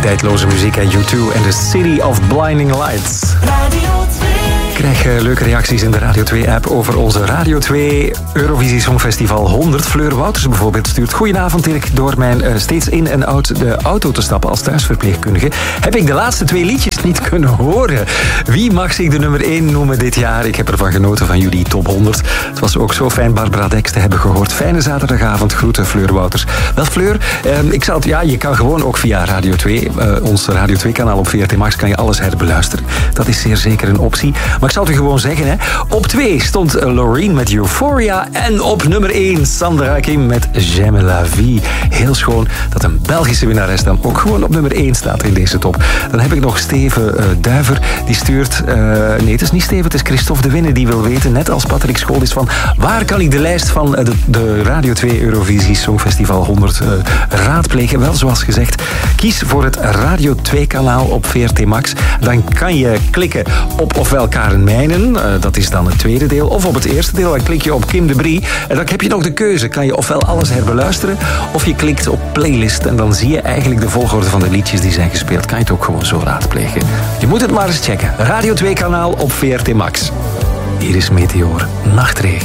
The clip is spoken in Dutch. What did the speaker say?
Tijdloze muziek en U2 en The City of Blinding Lights. Radio 2. Ik krijg leuke reacties in de Radio 2-app over onze Radio 2 Eurovisie Songfestival 100. Fleur Wouters bijvoorbeeld stuurt: goedenavond Dirk. Door mijn steeds in en uit de auto te stappen als thuisverpleegkundige heb ik de laatste 2 liedjes niet kunnen horen. Wie mag zich de nummer 1 noemen dit jaar? Ik heb ervan genoten van jullie top 100. Het was ook zo fijn Barbara Dex te hebben gehoord. Fijne zaterdagavond. Groeten Fleur Wouters. Wel Fleur, je kan gewoon ook via Radio 2, ons Radio 2 kanaal op VRT Max, kan je alles herbeluisteren. Dat is zeer zeker een optie. Maar ik zal het u gewoon zeggen, hè. Op 2 stond Loreen met Euphoria en op nummer 1 Sandra Kim met J'aime la vie. Heel schoon dat een Belgische winnares dan ook gewoon op nummer 1 staat in deze top. Dan heb ik nog Steven Duiver, die stuurt... nee, het is niet Steven, het is Christophe de Winne, die wil weten, net als Patrick School is, van waar kan ik de lijst van de Radio 2 Eurovisie Songfestival 100 raadplegen? Wel, zoals gezegd, kies voor het Radio 2 kanaal op VRT Max. Dan kan je klikken op ofwel Karen Meijnen, dat is dan het tweede deel, of op het eerste deel, dan klik je op Kim de Brie. En dan heb je nog de keuze, kan je ofwel alles herbeluisteren, of je klikt op playlist en dan zie je eigenlijk de volgorde van de liedjes die zijn gespeeld. Kan je het ook gewoon zo raadplegen. Je moet het maar eens checken. Radio 2 kanaal op VRT Max. Hier is Meteor, Nachtregen.